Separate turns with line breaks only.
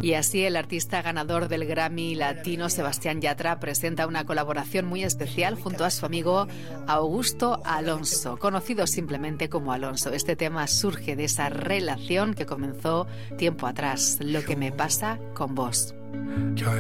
Y así el artista ganador del Grammy Latino, Sebastián Yatra, presenta una colaboración muy especial junto a su amigo Augusto Alonso, conocido simplemente como Alonso. Este tema surge de esa relación que comenzó tiempo atrás, Lo que me pasa con vos.